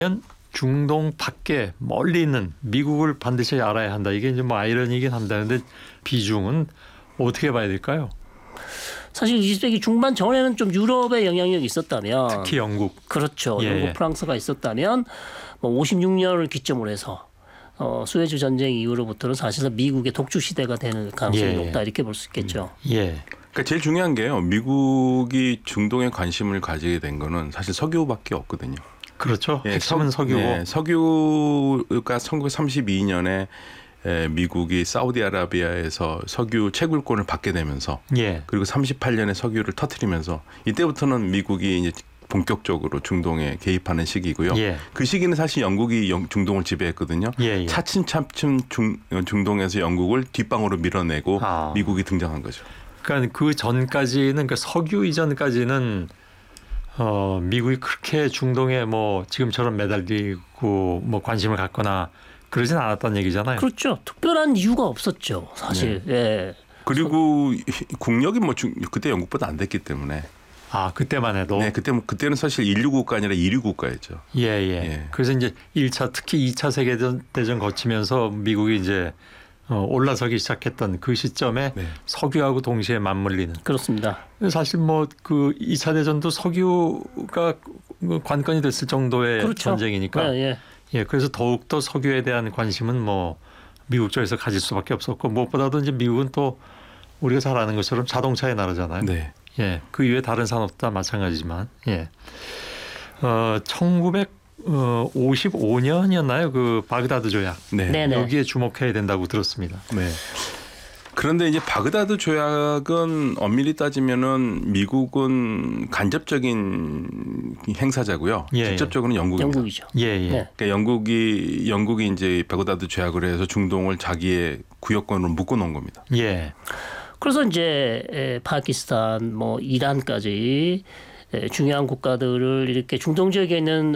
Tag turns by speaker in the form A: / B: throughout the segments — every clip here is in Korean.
A: 중동 밖에 멀리 있는 미국을 반드시 알아야 한다. 이게 이제 뭐 아이러니긴 한다는데 비중은 어떻게 봐야 될까요?
B: 사실 20세기 중반 전에는 좀 유럽의 영향력이 있었다면
A: 특히 영국.
B: 그렇죠.
A: 예,
B: 영국
A: 예.
B: 프랑스가 있었다면 뭐 56년을 기점으로 해서 수에즈 전쟁 이후로부터는 사실상 미국의 독주 시대가 되는 가능성이
A: 예.
B: 높다 이렇게 볼 수 있겠죠.
A: 예.
C: 그러니까 제일 중요한 게요. 미국이 중동에 관심을 가지게 된 거는 사실 석유밖에 없거든요.
A: 그렇죠.
C: 예,
A: 핵심은 석유고.
C: 네, 석유가 1932년에 미국이 사우디아라비아에서 석유 채굴권을 받게 되면서
A: 예.
C: 그리고 38년에 석유를 터뜨리면서 이때부터는 미국이 이제 본격적으로 중동에 개입하는 시기고요.
A: 예.
C: 그 시기는 사실 영국이 중동을 지배했거든요.
A: 예, 예.
C: 차츰차츰 중동에서 영국을 뒷방으로 밀어내고 미국이 등장한 거죠.
A: 그러니까 그 전까지는 그러니까 석유 이전까지는 미국이 그렇게 중동에 뭐 지금처럼 매달리고 뭐 관심을 갖거나 그러진 않았다는 얘기잖아요.
B: 그렇죠. 특별한 이유가 없었죠. 사실.
C: 네.
B: 예.
C: 그리고 국력이 뭐 그때 영국보다 안 됐기 때문에.
A: 그때만 해도.
C: 네, 그때는 사실 인류 국가 아니라 이류 국가였죠.
A: 예, 예. 그래서 이제 1차 특히 2차 세계대전 거치면서 미국이 이제 올라서기 시작했던 그 시점에
C: 네.
A: 석유하고 동시에 맞물리는.
B: 그렇습니다.
A: 사실 뭐 그 2차 대전도 석유가 관건이 됐을 정도의
B: 그렇죠.
A: 전쟁이니까.
B: 예.
A: 예, 그래서 더욱더 석유에 대한 관심은 뭐 미국 쪽에서 가질 수밖에 없었고 무엇보다도 이제 미국은 또 우리가 잘 아는 것처럼 자동차의 나라잖아요.
C: 네.
A: 예, 그 이외에 다른 산업도 다 마찬가지지만, 예, 1955년이었나요? 그 바그다드 조약.
C: 네.
B: 네네.
A: 여기에 주목해야 된다고 들었습니다.
C: 네. 그런데 이제 바그다드 조약은 엄밀히 따지면은 미국은 간접적인 행사자고요.
A: 예,
C: 직접적으로는 영국입니다.
B: 영국이죠.
A: 예, 예.
B: 네.
C: 그러니까 영국이 이제 바그다드 조약을 해서 중동을 자기의 구역권으로 묶어 놓은 겁니다.
A: 예.
B: 그래서 이제 파키스탄, 뭐 이란까지 중요한 국가들을 이렇게 중동 지역에 있는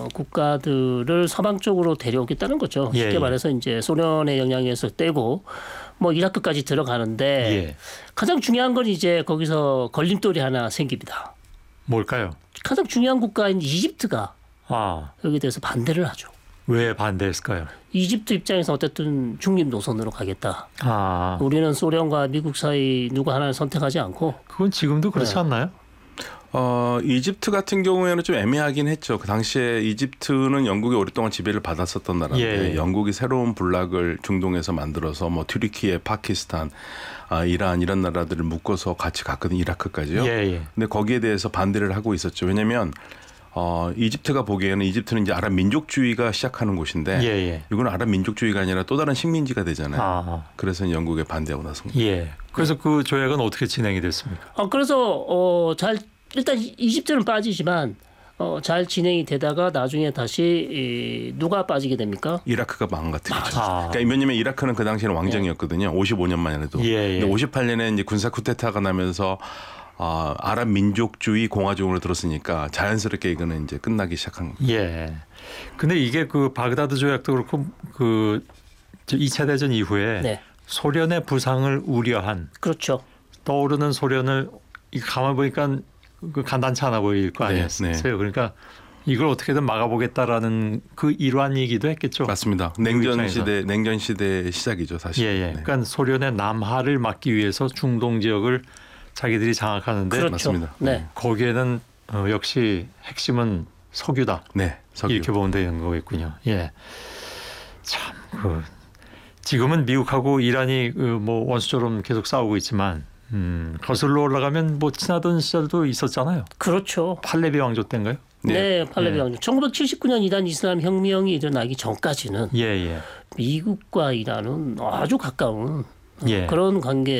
B: 국가들을 서방 쪽으로 데려오겠다는 거죠.
A: 예,
B: 쉽게
A: 예.
B: 말해서 이제 소련의 영향에서 떼고 뭐 이라크까지 들어가는데
A: 예.
B: 가장 중요한 건 이제 거기서 걸림돌이 하나 생깁니다.
A: 뭘까요?
B: 가장 중요한 국가인 이집트가 여기에 대해서 반대를 하죠.
A: 왜 반대했을까요?
B: 이집트 입장에서 어쨌든 중립 노선으로 가겠다.
A: 아,
B: 우리는 소련과 미국 사이 누구 하나를 선택하지 않고.
A: 그건 지금도 그렇지
B: 네.
A: 않나요?
C: 이집트 같은 경우에는 좀 애매하긴 했죠. 그 당시에 이집트는 영국이 오랫동안 지배를 받았었던 나라인데
A: 예.
C: 영국이 새로운 군락을 중동에서 만들어서 뭐 튀르키예, 파키스탄, 이란 이런 나라들을 묶어서 같이 갔거든요. 이라크까지요.
A: 예, 예.
C: 근데 거기에 대해서 반대를 하고 있었죠. 왜냐하면 이집트가 보기에는 이집트는 이제 아랍 민족주의가 시작하는 곳인데
A: 예, 예.
C: 이건 아랍 민족주의가 아니라 또 다른 식민지가 되잖아요.
A: 아,
C: 그래서 영국에 반대하고 나섭니다.
A: 예. 그래서 그 조약은 어떻게 진행이 됐습니까?
B: 그래서 일단 이집트는 빠지지만 잘 진행이 되다가 나중에 다시 누가 빠지게 됩니까?
C: 이라크가 망가뜨리죠.
A: 아.
C: 그러니까 왜냐하면 이라크는 그 당시에는 왕정이었거든요. 55년만 해도.
A: 예, 예.
C: 근데 58년에 이제 군사 쿠데타가 나면서 아랍 민족주의 공화정으로 들었으니까 자연스럽게 이거는 이제 끝나기 시작한 겁니다.
A: 예. 근데 이게 그 바그다드 조약도 그렇고 그 2차 대전 이후에
B: 네.
A: 소련의 부상을 우려한
B: 그렇죠.
A: 떠오르는 소련을 가만 보니까 그 간단치 않아 보일 거 아니었어요.
C: 네.
A: 그러니까 이걸 어떻게든 막아보겠다라는 그 일환이기도 했겠죠.
C: 맞습니다.
A: 미국
C: 냉전 시대 시작이죠, 사실.
A: 예, 예.
C: 네.
A: 그러니까 소련의 남하를 막기 위해서 중동 지역을 자기들이 장악하는데
B: 그렇죠.
C: 맞습니다.
B: 네.
A: 거기에는 역시 핵심은 석유다.
C: 네, 석유.
A: 이렇게 보면 되는 거겠군요. 예. 참, 지금은 미국하고 이란이 뭐 원수처럼 계속 싸우고 있지만, 거슬러 올라가면 뭐 친하던 시절도 있었잖아요.
B: 그렇죠.
A: 팔레비 왕조 때인가요?
B: 네, 팔레비 왕조. 1979년 이란 이슬람 혁명이 일어나기 전까지는
A: 예, 예.
B: 미국과 이란은 아주 가까운
A: 예.
B: 그런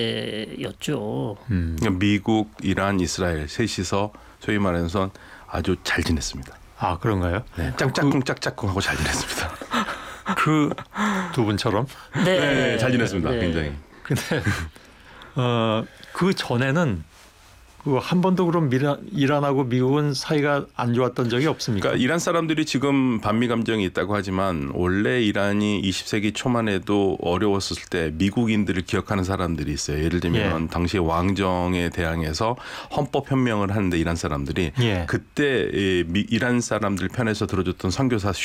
B: 관계였죠.
C: 그러니까 미국, 이란, 이스라엘 셋이서 소위 말해서 아주 잘 지냈습니다.
A: 아, 그런가요?
C: 네, 짝짝꿍 하고 잘 지냈습니다.
A: 그 두 분처럼?
C: 네, 잘 지냈습니다.
B: 네.
C: 굉장히.
A: 근데 그 전에는 한 번도 그럼 이란하고 미국은 사이가 안 좋았던 적이 없습니까?
C: 그러니까 이란 사람들이 지금 반미 감정이 있다고 하지만 원래 이란이 20세기 초만 해도 어려웠을 때 미국인들을 기억하는 사람들이 있어요. 예를 들면 당시 왕정에 대항해서 헌법 현명을 하는데 이란 사람들이
A: 예.
C: 그때 이란 사람들 편에서 들어줬던 선교사